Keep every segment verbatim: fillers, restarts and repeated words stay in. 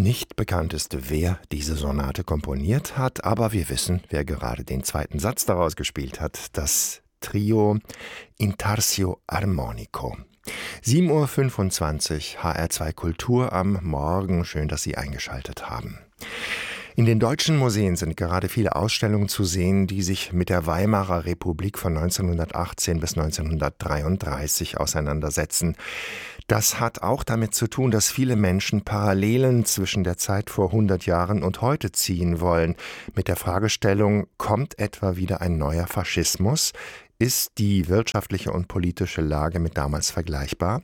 Nicht bekannt ist, wer diese Sonate komponiert hat, aber wir wissen, wer gerade den zweiten Satz daraus gespielt hat. Das Trio Intarsio Armonico. sieben Uhr fünfundzwanzig, H R zwei Kultur am Morgen. Schön, dass Sie eingeschaltet haben. In den deutschen Museen sind gerade viele Ausstellungen zu sehen, die sich mit der Weimarer Republik von neunzehnhundertachtzehn bis neunzehnhundertdreiunddreißig auseinandersetzen. Das hat auch damit zu tun, dass viele Menschen Parallelen zwischen der Zeit vor hundert Jahren und heute ziehen wollen. Mit der Fragestellung, kommt etwa wieder ein neuer Faschismus? Ist die wirtschaftliche und politische Lage mit damals vergleichbar?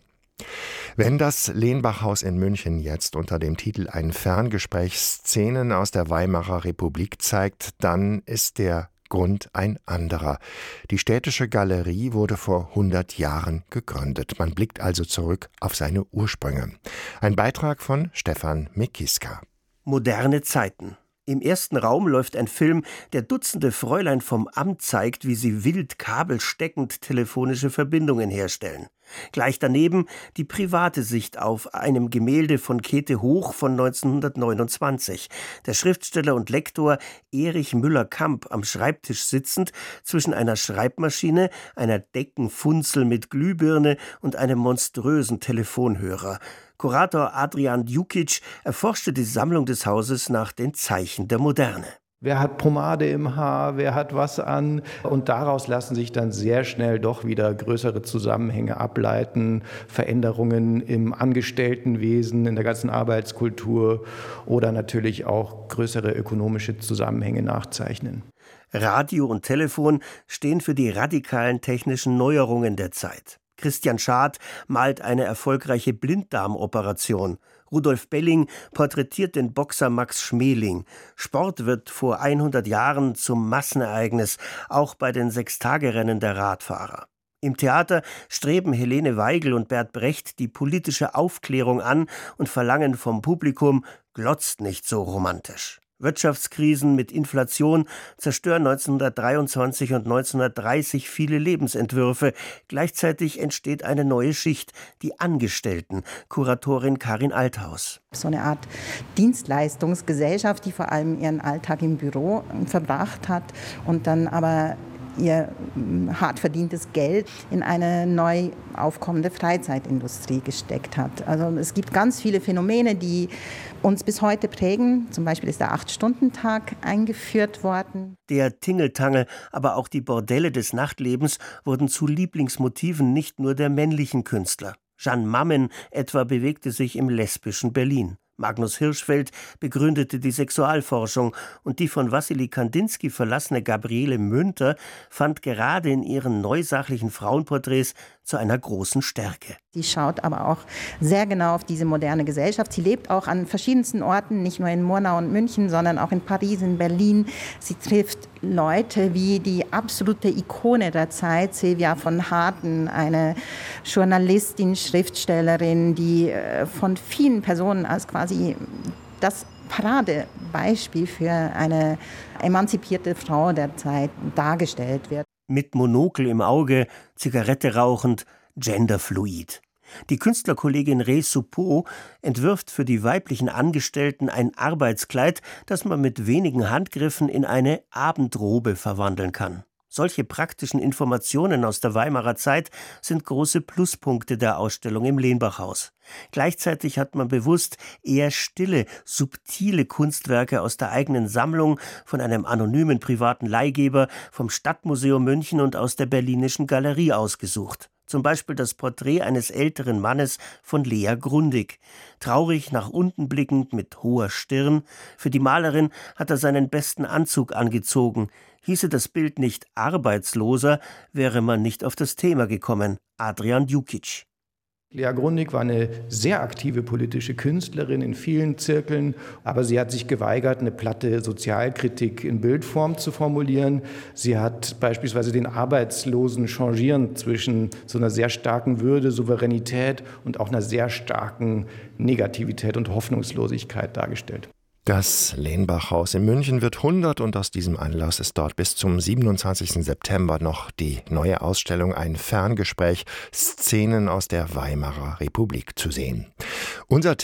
Wenn das Lenbachhaus in München jetzt unter dem Titel Ein Ferngespräch Szenen aus der Weimarer Republik zeigt, dann ist der Grund ein anderer. Die Städtische Galerie wurde vor hundert Jahren gegründet. Man blickt also zurück auf seine Ursprünge. Ein Beitrag von Stefan Mikiska. Moderne Zeiten. Im ersten Raum läuft ein Film, der Dutzende Fräulein vom Amt zeigt, wie sie wild kabelsteckend telefonische Verbindungen herstellen. Gleich daneben die private Sicht auf einem Gemälde von Käthe Hoch von neunzehnhundertneunundzwanzig. Der Schriftsteller und Lektor Erich Müller-Kamp am Schreibtisch sitzend, zwischen einer Schreibmaschine, einer Deckenfunzel mit Glühbirne und einem monströsen Telefonhörer. Kurator Adrian Djukic erforschte die Sammlung des Hauses nach den Zeichen der Moderne. Wer hat Pomade im Haar, wer hat was an? Und daraus lassen sich dann sehr schnell doch wieder größere Zusammenhänge ableiten, Veränderungen im Angestelltenwesen, in der ganzen Arbeitskultur oder natürlich auch größere ökonomische Zusammenhänge nachzeichnen. Radio und Telefon stehen für die radikalen technischen Neuerungen der Zeit. Christian Schad malt eine erfolgreiche Blinddarmoperation. Rudolf Belling porträtiert den Boxer Max Schmeling. Sport wird vor hundert Jahren zum Massenereignis, auch bei den Sechstagerennen der Radfahrer. Im Theater streben Helene Weigel und Bert Brecht die politische Aufklärung an und verlangen vom Publikum, glotzt nicht so romantisch. Wirtschaftskrisen mit Inflation zerstören neunzehnhundertdreiundzwanzig und neunzehnhundertdreißig viele Lebensentwürfe. Gleichzeitig entsteht eine neue Schicht, die Angestellten. Kuratorin Karin Althaus. So eine Art Dienstleistungsgesellschaft, die vor allem ihren Alltag im Büro verbracht hat und dann aber ihr hart verdientes Geld in eine neu aufkommende Freizeitindustrie gesteckt hat. Also es gibt ganz viele Phänomene, die uns bis heute prägen. Zum Beispiel ist der Acht-Stunden-Tag eingeführt worden. Der Tingeltangel, aber auch die Bordelle des Nachtlebens wurden zu Lieblingsmotiven nicht nur der männlichen Künstler. Jeanne Mammen etwa bewegte sich im lesbischen Berlin. Magnus Hirschfeld begründete die Sexualforschung und die von Wassily Kandinsky verlassene Gabriele Münter fand gerade in ihren neusachlichen Frauenporträts zu einer großen Stärke. Sie schaut aber auch sehr genau auf diese moderne Gesellschaft. Sie lebt auch an verschiedensten Orten, nicht nur in Murnau und München, sondern auch in Paris, in Berlin. Sie trifft Leute wie die absolute Ikone der Zeit, Sylvia von Harten, eine Journalistin, Schriftstellerin, die von vielen Personen als quasi das Paradebeispiel für eine emanzipierte Frau der Zeit dargestellt wird. Mit Monokel im Auge, Zigarette rauchend, genderfluid. Die Künstlerkollegin Ray Suppot entwirft für die weiblichen Angestellten ein Arbeitskleid, das man mit wenigen Handgriffen in eine Abendrobe verwandeln kann. Solche praktischen Informationen aus der Weimarer Zeit sind große Pluspunkte der Ausstellung im Lenbachhaus. Gleichzeitig hat man bewusst eher stille, subtile Kunstwerke aus der eigenen Sammlung von einem anonymen privaten Leihgeber, vom Stadtmuseum München und aus der Berlinischen Galerie ausgesucht. Zum Beispiel das Porträt eines älteren Mannes von Lea Grundig. Traurig nach unten blickend mit hoher Stirn. Für die Malerin hat er seinen besten Anzug angezogen. Hieße das Bild nicht Arbeitsloser, wäre man nicht auf das Thema gekommen. Adrian Djukic. Lea Grundig war eine sehr aktive politische Künstlerin in vielen Zirkeln, aber sie hat sich geweigert, eine platte Sozialkritik in Bildform zu formulieren. Sie hat beispielsweise den Arbeitslosen changieren zwischen so einer sehr starken Würde, Souveränität und auch einer sehr starken Negativität und Hoffnungslosigkeit dargestellt. Das Lenbachhaus in München wird hundert und aus diesem Anlass ist dort bis zum siebenundzwanzigsten September noch die neue Ausstellung Ein Ferngespräch Szenen aus der Weimarer Republik zu sehen. Unser Tipp: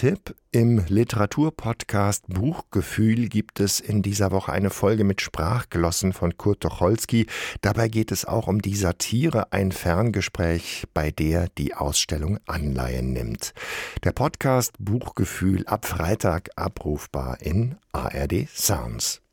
Im Literaturpodcast Buchgefühl gibt es in dieser Woche eine Folge mit Sprachglossen von Kurt Tucholsky. Dabei geht es auch um die Satire, ein Ferngespräch, bei der die Ausstellung Anleihen nimmt. Der Podcast Buchgefühl ab Freitag abrufbar in A R D Sounds.